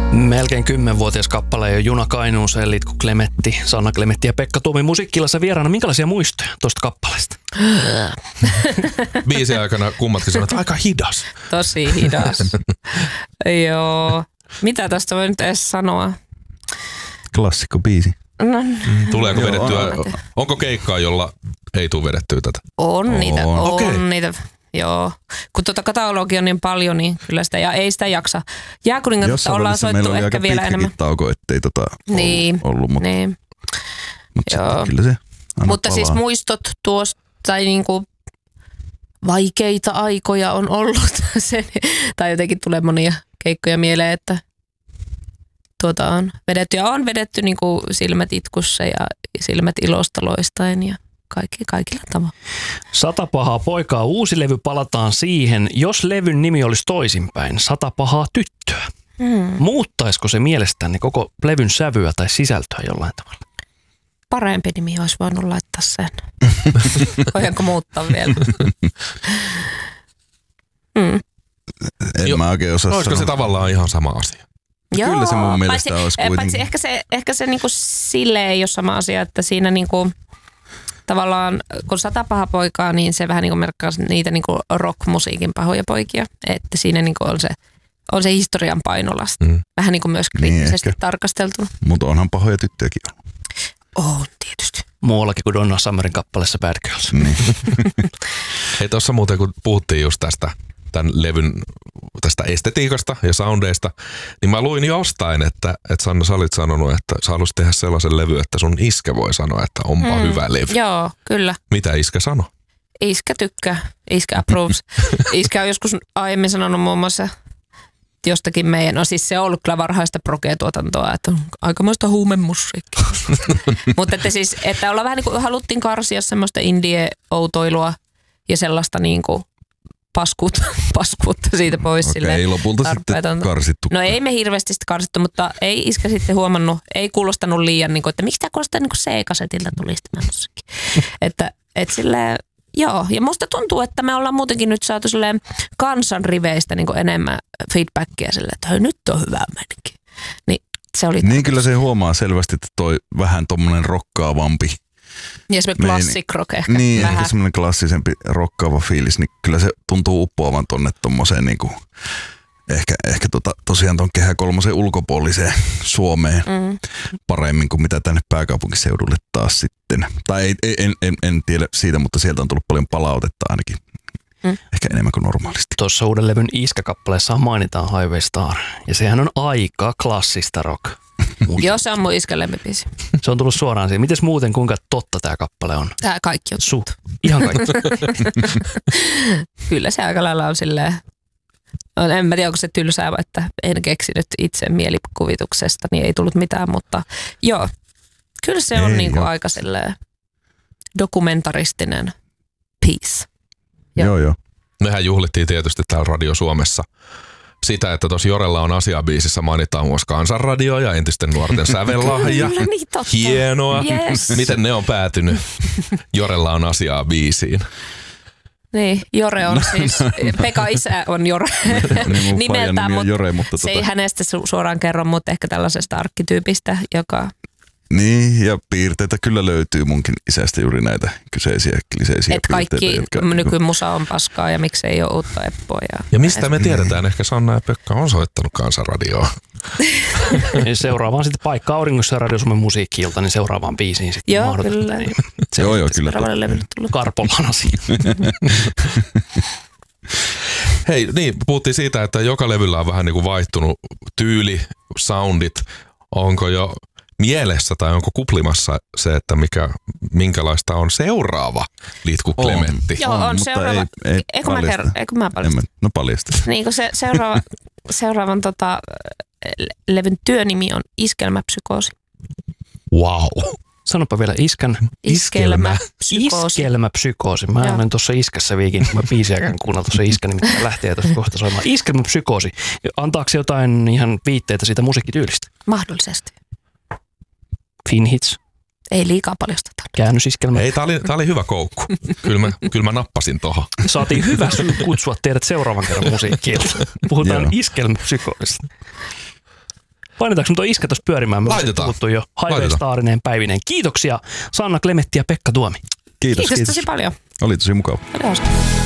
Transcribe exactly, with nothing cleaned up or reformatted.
Melkein kymmenvuotias kappale jo Juna Kainuuseen, Litku Klemetti, Sanna Klemetti ja Pekka Tuomi Musiikki-illassa vieraana. Minkälaisia muistoja tuosta kappaleesta? Biisin aikana kummatkin sanoivat, aika hidas. Tosi hidas. Joo. Mitä tästä voi nyt edes sanoa? Klassikko biisi. No. Tuleeko Joo, vedettyä, on. onko keikkaa, jolla ei tule vedettyä tätä? On niitä, on, Okei. on niitä. Joo. Kun tuota katalogia on niin paljon, niin kyllä sitä, ja ei sitä jaksa. Jääkuningatta ollaan soittu ehkä vielä enemmän. Tauko, ettei tota niin, ollut, ollut, mutta, niin. mutta Joo. kyllä se Mutta palaa. siis muistot tuosta, tai niinku vaikeita aikoja on ollut. Sen, tai jotenkin tulee monia keikkoja mieleen, että tuota on vedetty. Ja on vedetty niinku silmät itkussa ja silmät ilosta loistaen ja kaikki, kaikilla tavalla. Sata pahaa poikaa, uusi levy, palataan siihen. Jos levyn nimi olisi toisinpäin, Sata pahaa tyttöä. Hmm. Muuttaisiko se mielestänne koko levyn sävyä tai sisältöä jollain tavalla? Parempi nimi olisi voinut laittaa sen. Voidaanko muuttaa vielä? Mm. En Jo, mä oikein osaa olisiko se sanoa. tavallaan ihan sama asia? Joo, Kyllä se mun mielestä paitsi, olisi kuitenkin. paitsi ehkä se, ehkä se niinku silleen ei ole sama asia, että siinä niinku, tavallaan kun Sata pahaa poikaa, niin se vähän niinku merkkaa niitä niinku rock-musiikin pahoja poikia. Että siinä niinku on se, on se historian painolasta. Mm. Vähän niinku myös Niin kriittisesti ehkä. tarkasteltuna. Mutta onhan pahoja tyttöjäkin ollut. On tietysti. Muuallakin kuin Donna Summerin kappaleessa Bad Girls. Niin. Hei, tuossa muuten kun puhuttiin just tästä tämän levyn tästä estetiikasta ja soundeista, niin mä luin jostain, että, että Sanna, sä olit sanonut, että sä haluaisit tehdä sellaisen levy, että sun iskä voi sanoa, että onpa mm. hyvä levy. Joo, kyllä. Mitä iskä sanoi? Iskä tykkää. Iskä approves. Iskä on joskus aiemmin sanonut muun muassa jostakin meidän, no siis se on ollut kyllä varhaista progee-tuotantoa, että on aikamoista huumemusiikkia. Mutta että siis, että ollaan vähän niin kuin haluttiin karsia semmoista indie-outoilua ja sellaista niin kuin paskuutta, paskuutta siitä pois. Okei, silleen lopulta tarpeetonta. sitten karsittu. No ei me hirveästi sitä karsittu, mutta ei iskä sitten huomannut, ei kuulostanut liian, niin kuin, että miksi tämä kuulostaa niin kuin C-kasetilta tulisi tämä musiikki. että et silleen, joo, ja musta tuntuu, että me ollaan muutenkin nyt saatu silleen kansan riveistä niin kuin enemmän feedbackia silleen, että hei, nyt on hyvä meininki. Niin se oli. Niin kyllä se huomaa selvästi, että toi vähän tommonen rokkaavampi. Ja se classic rock ehkä Niin, vähän. ehkä semmoinen klassisempi rokkaava fiilis, niin kyllä se tuntuu uppoavan tonne tommoseen niinku, ehkä, ehkä tota, tosiaan ton Kehä Kolmosen ulkopuoliseen Suomeen Mm. paremmin kuin mitä tänne pääkaupunkiseudulle taas sitten. Tai ei, ei, en, en, en tiedä siitä, mutta sieltä on tullut paljon palautetta ainakin. Mm. Ehkä enemmän kuin normaalisti. Tuossa uuden levyn Iskä-kappaleessa mainitaan Highway Star. Ja sehän on aika klassista rock. Joo, se on mun iskän lempibiisi. Se on tullut suoraan siihen. Mites muuten, kuinka totta tämä kappale on? Tää kaikki on Su. Ihan kaikki. Kyllä se aika lailla on silleen, on, en mä tiedä onko se tylsää, että en keksinyt itse mielikuvituksesta, niin ei tullut mitään, mutta joo, kyllä se on Ei, niinku joo. aika silleen dokumentaristinen piece. Joo, joo. joo. Mehän juhlittiin tietysti täällä Radio Suomessa sitä, että tuossa Jorella on asiabiisissä mainitaan myös Kansanradio ja entisten nuorten sävellahja. Kyllä, niin totta. Hienoa. Yes. Miten ne on päätynyt? Jorella on asiaa biisiin. Niin, Jore on siis, Pekka isä on Jore Niin mun nimeltään, faijan nimi on mutta Jore, mutta se ei tota, hänestä su- suoraan kerro, mutta ehkä tällaisesta arkkityypistä, joka niin, ja piirteitä kyllä löytyy munkin isästä juuri näitä kyseisiä kliseisiä että kaikki piirteitä, jotka nykymusa on paskaa ja miksei ole uutta Eppoa. Ja, Ja mistä me tiedetään? Ehkä Sanna ja Pekka on soittanut Kansanradioa. Niin seuraavaan sitten paikka auringossa ja Radio Suomen musiikki-ilta, niin seuraavaan biisiin sitten. Joo, mahdoton. kyllä. Niin. Se joo, joo, kyllä. seuraavalle levylle tullut. Karpolan asia. Hei, niin, puhuttiin siitä, että joka levyllä on vähän niin kuin vaihtunut tyyli, soundit. Onko jo mielessä tai onko kuplimassa se, että mikä, minkälaista on seuraava Litku On. Klemetti? Joo, on mutta seuraava. ei- ei Eikö mä paljasta. kerron? Eikö mä En paljasta? mä, no paljasta. Niin kuin se seuraava, seuraavan tota, le- levyn työnimi on Iskelmäpsykoosi. Wow. Sanopa vielä iskän. Iskelmäpsykoosi. Iskelmäpsykoosi. Mä Joo. olen tuossa Iskässä viikin. Mä biisiäkään kuunnella tuossa Iskä, nimittäin lähtee tuosta kohta soimaan. Iskelmäpsykoosi. Antaako se jotain ihan viitteitä siitä musiikkityylistä? Mahdollisesti. Finhits, Ei liikaa paljasteta. käännösiskelmä. Ei, tää oli, tää oli hyvä koukku. Kyllä mä, kyllä mä nappasin tohon. Saatiin hyvä syy kutsua teidät seuraavan kerran musiikkiilta. Puhutaan Joo. iskelmäpsykoosista. Painetaanko tuo iskä tuossa pyörimään? Me Laitetaan. puhuttu jo Highway Laitetaan. Staarineen päivinen. Kiitoksia Sanna Klemetti ja Pekka Tuomi. Kiitos, Kiitos kiitos. tosi paljon. Oli tosi mukava. Oli hauska.